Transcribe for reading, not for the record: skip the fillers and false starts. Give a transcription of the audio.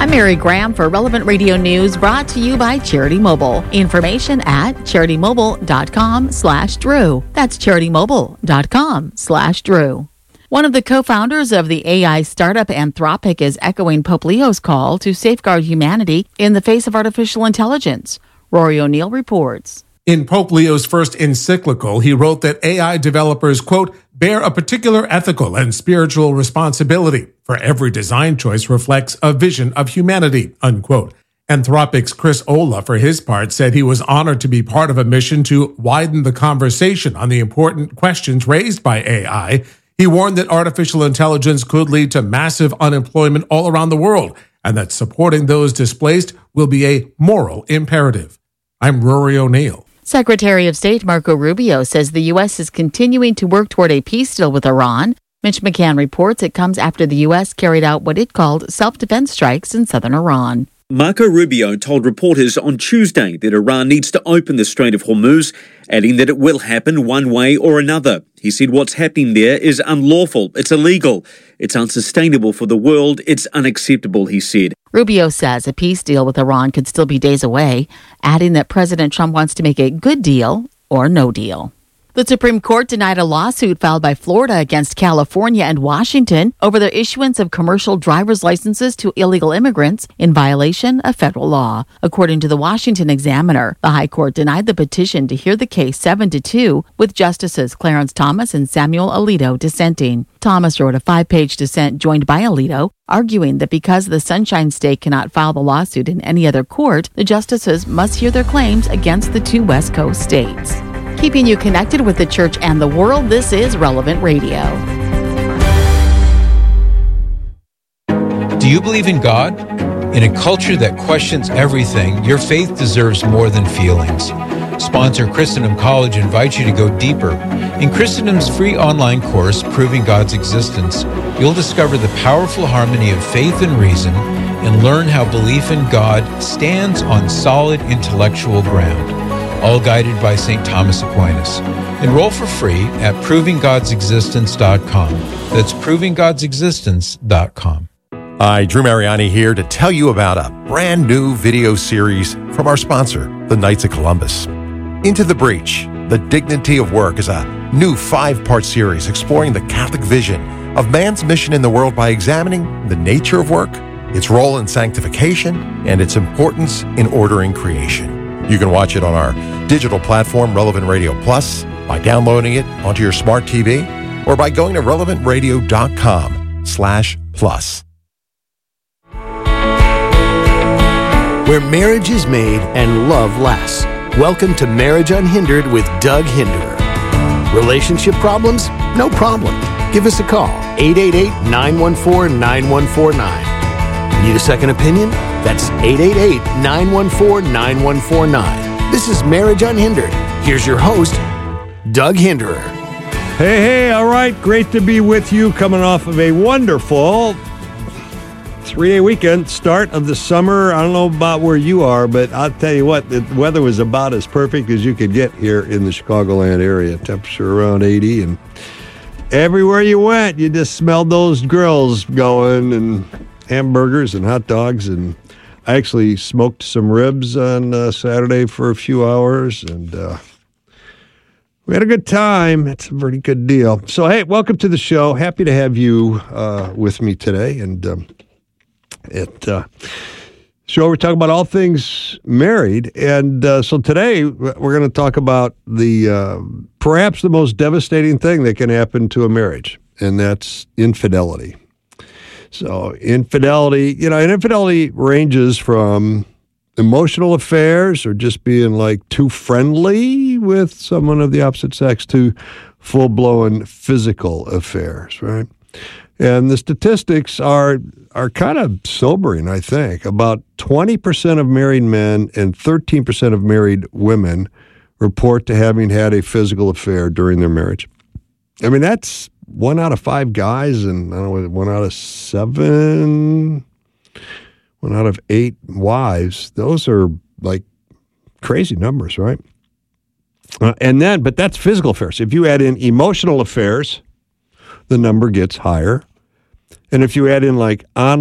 I'm Mary Graham for Relevant Radio News, brought to you by Charity Mobile. Information at CharityMobile.com/Drew. That's CharityMobile.com/Drew. One of the co-founders of the AI startup Anthropic is echoing Pope Leo's call to safeguard humanity in the face of artificial intelligence. Rory O'Neill reports. In Pope Leo's first encyclical, he wrote that AI developers, quote, bear a particular ethical and spiritual responsibility, for every design choice reflects a vision of humanity, unquote. Anthropic's Chris Olah, for his part, said he was honored to be part of a mission to widen the conversation on the important questions raised by AI. He warned that artificial intelligence could lead to massive unemployment all around the world, and that supporting those displaced will be a moral imperative. I'm Rory O'Neill. Secretary of State Marco Rubio says the U.S. is continuing to work toward a peace deal with Iran. Mitch McCann reports it comes after the U.S. carried out what it called self-defense strikes in southern Iran. Marco Rubio told reporters on Tuesday that Iran needs to open the Strait of Hormuz, adding that it will happen one way or another. He said what's happening there is unlawful, it's illegal, it's unsustainable for the world, it's unacceptable, he said. Rubio says a peace deal with Iran could still be days away, adding that President Trump wants to make a good deal or no deal. The Supreme Court denied a lawsuit filed by Florida against California and Washington over the issuance of commercial driver's licenses to illegal immigrants in violation of federal law. According to the Washington Examiner, the High Court denied the petition to hear the case 7-2, with Justices Clarence Thomas and Samuel Alito dissenting. Thomas wrote a 5-page dissent joined by Alito, arguing that because the Sunshine State cannot file the lawsuit in any other court, the justices must hear their claims against the two West Coast states. Keeping you connected with the church and the world, this is Relevant Radio. Do you believe in God? In a culture that questions everything, your faith deserves more than feelings. Sponsor Christendom College invites you to go deeper. In Christendom's free online course, Proving God's Existence, you'll discover the powerful harmony of faith and reason and learn how belief in God stands on solid intellectual ground. All guided by St. Thomas Aquinas. Enroll for free at ProvingGod'sExistence.com. That's ProvingGod'sExistence.com. Hi, Drew Mariani here to tell you about a brand new video series from our sponsor, the Knights of Columbus. Into the Breach, The Dignity of Work is a new 5-part series exploring the Catholic vision of man's mission in the world by examining the nature of work, its role in sanctification, and its importance in ordering creation. You can watch it on our digital platform, Relevant Radio Plus, by downloading it onto your smart TV, or by going to relevantradio.com/plus. Where marriage is made and love lasts. Welcome to Marriage Unhindered with Doug Hinderer. Relationship problems? No problem. Give us a call, 888-914-9149. Need a second opinion? That's 888-914-9149. This is Marriage Unhindered. Here's your host, Doug Hinderer. Hey, all right. Great to be with you, coming off of a wonderful 3-day weekend, start of the summer. I don't know about where you are, but I'll tell you what, the weather was about as perfect as you could get here in the Chicagoland area. Temperature around 80, and everywhere you went, you just smelled those grills going, and hamburgers and hot dogs, and I actually smoked some ribs on Saturday for a few hours, and we had a good time. It's a pretty good deal. So, hey, welcome to the show. Happy to have you with me today, and show we're talking about all things married, and so today we're going to talk about the perhaps the most devastating thing that can happen to a marriage, and that's infidelity. So infidelity, and infidelity ranges from emotional affairs or just being like too friendly with someone of the opposite sex to full-blown physical affairs, right? And the statistics are kind of sobering, I think. About 20% of married men and 13% of married women report to having had a physical affair during their marriage. I mean, that's 1 out of 5 guys, and I don't know, 1 out of 7, 1 out of 8 wives. Those are like crazy numbers, right? But that's physical affairs. If you add in emotional affairs, the number gets higher. And if you add in like